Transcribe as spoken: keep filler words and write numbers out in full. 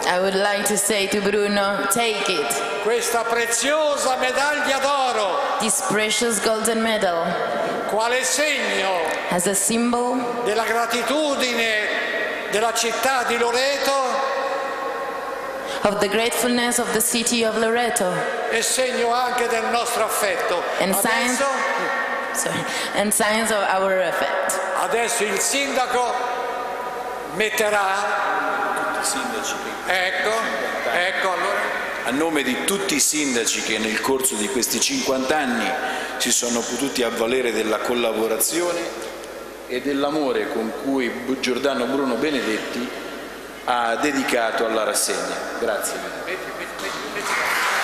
I would like to say to Bruno, take it. Questa preziosa medaglia d'oro. This precious golden medal. Quale segno. As a symbol. Della gratitudine della città di Loreto. Of the gratefulness of the city of Loreto. E segno anche del nostro affetto. And Adesso, signs, sorry, and signs of our affect. Adesso il sindaco metterà. Tutti i sindaci. Ecco, ecco allora. A nome di tutti i sindaci che nel corso di questi cinquanta anni si sono potuti avvalere della collaborazione e dell'amore con cui Giordano Bruno Benedetti ha dedicato alla rassegna. Grazie.